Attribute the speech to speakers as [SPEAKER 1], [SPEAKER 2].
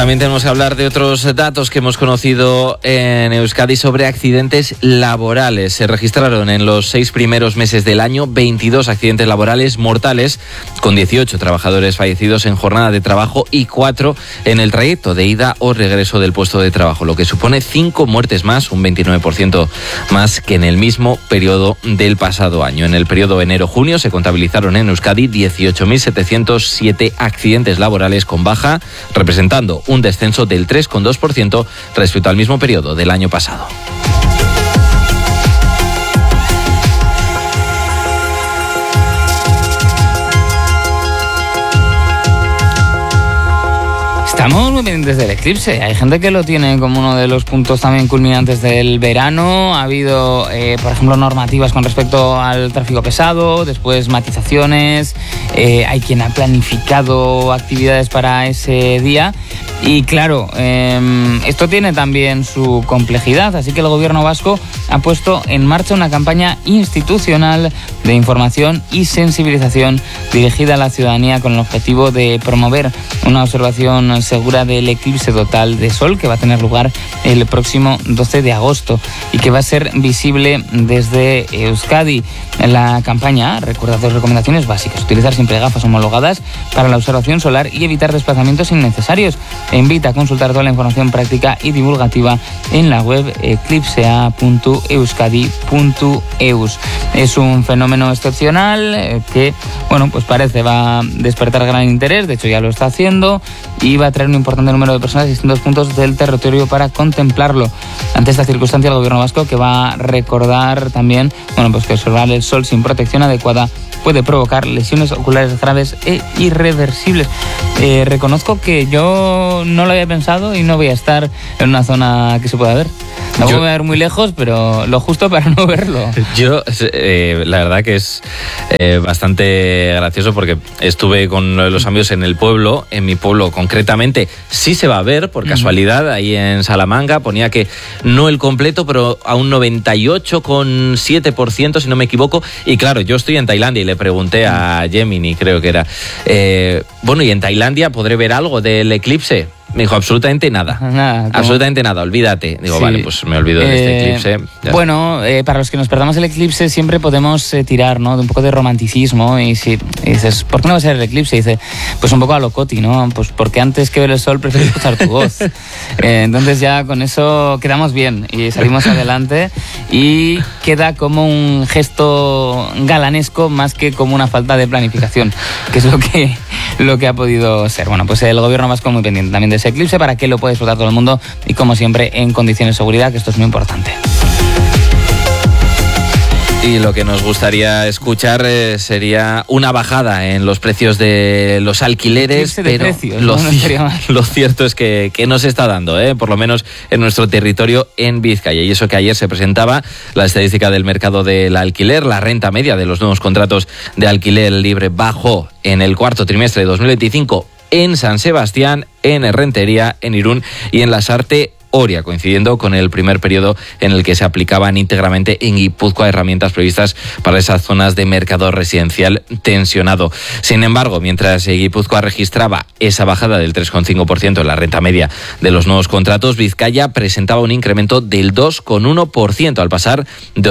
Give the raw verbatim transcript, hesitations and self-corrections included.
[SPEAKER 1] También tenemos que hablar de otros datos que hemos conocido en Euskadi sobre accidentes laborales. Se registraron en los seis primeros meses del año veintidós accidentes laborales mortales, con dieciocho trabajadores fallecidos en jornada de trabajo y cuatro en el trayecto de ida o regreso del puesto de trabajo, lo que supone cinco muertes más, un veintinueve por ciento más que en el mismo periodo del pasado año. En el periodo enero-junio se contabilizaron en Euskadi dieciocho mil setecientos siete accidentes laborales con baja, representando un descenso del tres coma dos por ciento respecto al mismo periodo del año pasado.
[SPEAKER 2] Estamos muy pendientes del eclipse. Hay gente que lo tiene como uno de los puntos también culminantes del verano. Ha habido, eh, por ejemplo, normativas con respecto al tráfico pesado, después matizaciones. Eh, hay quien ha planificado actividades para ese día. Y claro, eh, esto tiene también su complejidad, así que el gobierno vasco ha puesto en marcha una campaña institucional de información y sensibilización dirigida a la ciudadanía con el objetivo de promover una observación segura del eclipse total de sol que va a tener lugar el próximo doce de agosto y que va a ser visible desde Euskadi. La campaña recuerda dos recomendaciones básicas: utilizar siempre gafas homologadas para la observación solar y evitar desplazamientos innecesarios. E invita a consultar toda la información práctica y divulgativa en la web eclipsea punto euskadi punto eus. Es un fenómeno excepcional eh, que, bueno, pues parece va a despertar gran interés, de hecho ya lo está haciendo, y va a traer un importante número de personas de distintos puntos del territorio para contemplarlo. Ante esta circunstancia, el gobierno vasco que va a recordar también, bueno, pues que observar el sol sin protección adecuada puede provocar lesiones oculares graves e irreversibles. Eh, reconozco que yo no lo había pensado y no voy a estar en una zona que se pueda ver. No voy a ver muy lejos, pero lo justo para no verlo.
[SPEAKER 1] Yo, eh, la verdad que es eh, bastante gracioso porque estuve con los amigos en el pueblo, en mi pueblo concretamente, sí se va a ver, por casualidad, ahí en Salamanca, ponía que no el completo, pero a un noventa y ocho coma siete por ciento, si no me equivoco, y claro, yo estoy en Tailandia y le pregunté a Gemini, creo que era, eh, bueno, ¿y en Tailandia podré ver algo del eclipse? Me dijo, absolutamente nada. Nada. Absolutamente nada, olvídate. Digo, sí. Vale, pues me olvido de este
[SPEAKER 2] eh,
[SPEAKER 1] eclipse. Ya.
[SPEAKER 2] Bueno, eh, para los que nos perdamos el eclipse siempre podemos eh, tirar, ¿no?, de un poco de romanticismo. Y si y dices, ¿por qué no va a ser el eclipse? Y dice, pues un poco a lo Coti, ¿no? Pues porque antes que ver el sol prefiero escuchar tu voz. eh, entonces ya con eso quedamos bien y salimos adelante. Y queda como un gesto galanesco más que como una falta de planificación, que es lo que, lo que ha podido ser. Bueno, pues el gobierno vasco muy pendiente también de ese eclipse para que lo pueda disfrutar todo el mundo y, como siempre, en condiciones de seguridad, que esto es muy importante.
[SPEAKER 1] Y lo que nos gustaría escuchar eh, sería una bajada en los precios de los alquileres,
[SPEAKER 2] de
[SPEAKER 1] pero
[SPEAKER 2] precios,
[SPEAKER 1] lo,
[SPEAKER 2] ¿no?
[SPEAKER 1] c- lo cierto es que, que no se está dando, eh, por lo menos en nuestro territorio en Vizcaya. Y eso que ayer se presentaba la estadística del mercado del alquiler, la renta media de los nuevos contratos de alquiler libre bajó en el cuarto trimestre de dos mil veinticinco en San Sebastián, en Errentería, en Irún y en Lasarte, Oria, coincidiendo con el primer periodo en el que se aplicaban íntegramente en Guipúzcoa herramientas previstas para esas zonas de mercado residencial tensionado. Sin embargo, mientras Guipúzcoa registraba esa bajada del tres coma cinco por ciento en la renta media de los nuevos contratos, Vizcaya presentaba un incremento del dos coma uno por ciento al pasar de